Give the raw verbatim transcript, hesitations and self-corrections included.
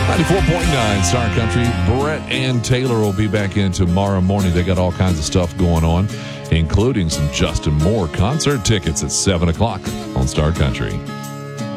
ninety-four point nine Star Country. Brett and Taylor will be back in tomorrow morning. They got all kinds of stuff going on, including some Justin Moore concert tickets at seven o'clock on Star Country.